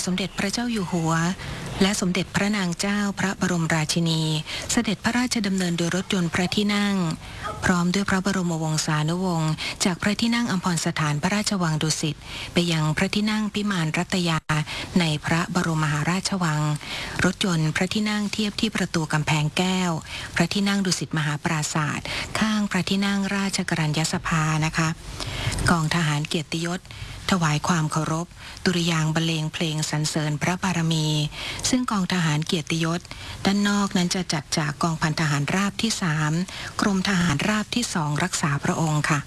สมเด็จพระเจ้าอยู่หัวและสมเด็จพระนางเจ้าพระบรมราชินีเสด็จพระราชดำเนินโดยรถยนต์พระที่นั่งพร้อมด้วยพระบรมวงศานุวงศ์จากพระที่นั่งอัมพรสถานพระราชวังดุสิตไปยังพระที่นั่งพิมานรัตยาในพระบรมมหาราชวังรถยนต์พระที่นั่งเทียบที่ประตูกำแพงแก้วพระที่นั่งดุสิตมหาปราสาทข้างพระที่นั่งราชกรัญญสภานะคะกองทหารเกียรติยศถวายความเคารพดุริยางค์บรรเลงเพลงสรรเสริญพระบารมีซึ่งกองทหารเกียรติยศด้านนอกนั้นจะจัดจากกองพันทหารราบที่3กรมทหารราบที่2รักษาพระองค์ค่ะ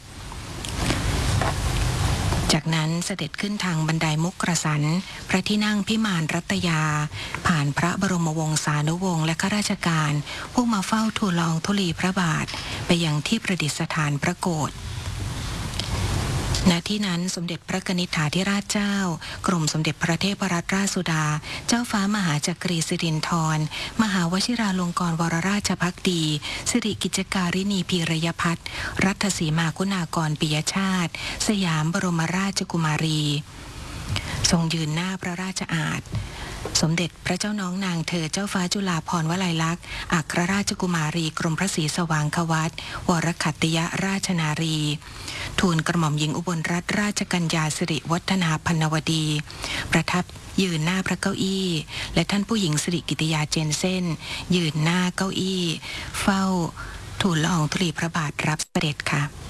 จากนั้นเสด็จขึ้นทางบันไดมุกกระสันพระที่นั่งพิมานรัตยาผ่านพระบรมวงศานุวงศ์และข้าราชการผู้มาเฝ้าทูลละอองธุลีพระบาทไปยังที่ประดิษฐานพระโกฐณที่นั้นสมเด็จพระกนิษฐาธิราชเจ้ากรมสมเด็จพระเทพรัตนราชสุดาเจ้าฟ้ามหาจักรีสิรินธรมหาวชิราลงกรณ์วรราชภักดีสิริกิจการิณีพีรยพัฒน์รัตสีมาคุณากรปิยชาติสยามบรมราชกุมารีทรงยืนหน้าพระราชอาณสมเด็จพระเจ้าน้องนางเธอเจ้าฟ้าจุฬาภรณ์วลัยลักษณ์อัครราชกุมารีกรมพระศรีสว่างควัตวรขัตติยราชนารีทูลกระหม่อมหญิงอุบลรัตนราชกัญญาสิริวัฒนาพันวดีประทับยืนหน้าพระเก้าอี้และท่านผู้หญิงสิริกิติยาเจนเซ่นยืนหน้าเก้าอี้เฝ้าทูลละอองธุลีพระบาทรับเสด็จค่ะ